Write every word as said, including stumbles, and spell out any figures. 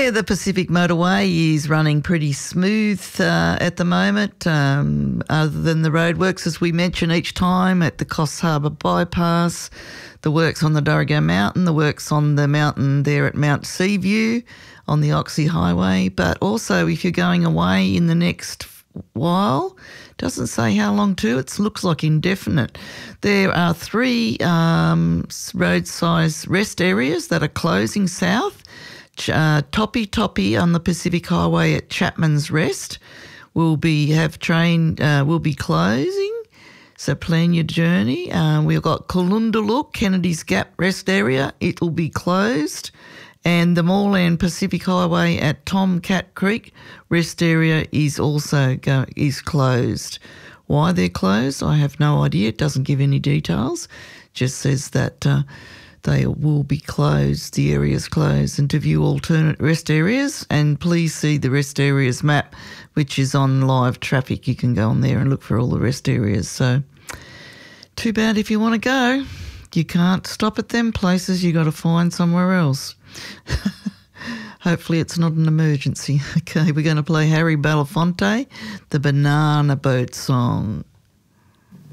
Yeah, the Pacific Motorway is running pretty smooth uh, at the moment, um, other than the roadworks, as we mention each time, at the Coffs Harbour Bypass, the works on the Dorrigo Mountain, the works on the mountain there at Mount Seaview on the Oxy Highway. But also, if you're going away in the next while, doesn't say how long to, it looks like indefinite. There are three um, roadside rest areas that are closing south. Uh, Toppy Toppy on the Pacific Highway at Chapman's Rest will be have train uh, will be closing, so plan your journey. Uh, we've got Caloundalook, Kennedy's Gap Rest Area, it will be closed, and the Moreland Pacific Highway at Tomcat Creek Rest Area is also go, is closed. Why they're closed, I have no idea. It doesn't give any details. Just says that uh, they will be closed, the area's closed. And to view alternate rest areas, and please see the rest areas map, which is on live traffic. You can go on there and look for all the rest areas. So too bad if you want to go. You can't stop at them places. You got to find somewhere else. Hopefully it's not an emergency. Okay, we're going to play Harry Belafonte, the Banana Boat song.